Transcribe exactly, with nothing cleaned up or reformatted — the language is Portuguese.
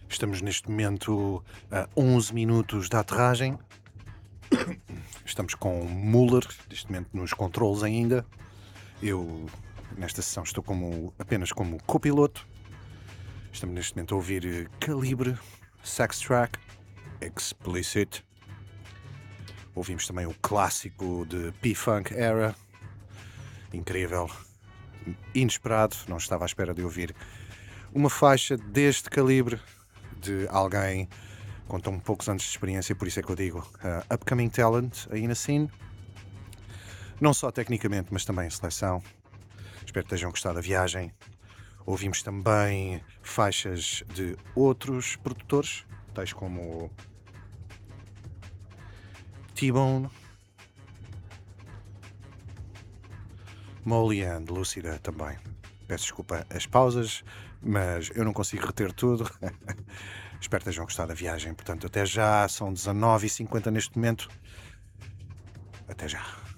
Estamos neste momento a onze minutos da aterragem. Estamos com Muller, neste momento nos controles ainda. Eu, nesta sessão, estou como, apenas como copiloto. Estamos neste momento a ouvir Calibre, Sex Track, Explicit. Ouvimos também o clássico de P-Funk Era. Incrível, inesperado, não estava à espera de ouvir uma faixa deste calibre de alguém com tão poucos anos de experiência, por isso é que eu digo uh, upcoming talent aí na scene, não só tecnicamente, mas também em seleção. Espero que tenham gostado da viagem. Ouvimos também faixas de outros produtores, tais como T-Bone, Molly and Lucida também. Peço desculpa as pausas, mas eu não consigo reter tudo. Espero que tenham gostado da viagem. Portanto, até já, são dezanove e cinquenta neste momento. Até já.